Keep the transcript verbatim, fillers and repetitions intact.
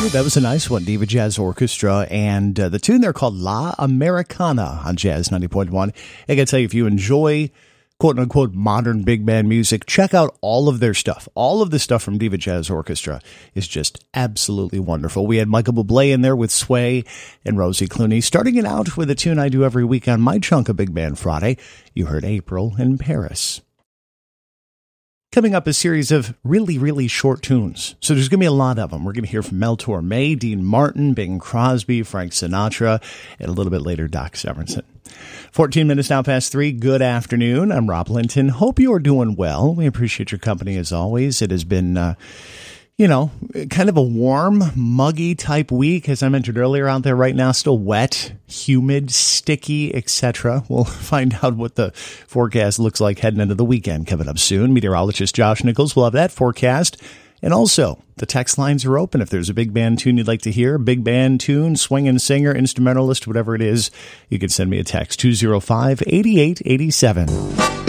Ooh, that was a nice one, Diva Jazz Orchestra, and uh, the tune there called La Americana on Jazz ninety point one. I gotta tell you, if you enjoy quote-unquote modern big band music, check out all of their stuff. All of the stuff from Diva Jazz Orchestra is just absolutely wonderful. We had Michael Bublé in there with Sway and Rosie Clooney, starting it out with a tune I do every week on my chunk of Big Band Friday. You heard April in Paris. Coming up, a series of really, really short tunes. So there's going to be a lot of them. We're going to hear from Mel Torme, Dean Martin, Bing Crosby, Frank Sinatra, and a little bit later, Doc Severinsen. fourteen minutes now past three. Good afternoon. I'm Rob Linton. Hope you are doing well. We appreciate your company as always. It has been, uh, you know, kind of a warm, muggy type week, as I mentioned earlier out there right now. Still wet, humid, sticky, et cetera. We'll find out what the forecast looks like heading into the weekend coming up soon. Meteorologist Josh Nichols will have that forecast. And also, the text lines are open. If there's a big band tune you'd like to hear, big band tune, swinging singer, instrumentalist, whatever it is, you can send me a text, two oh five, eight eight eight seven.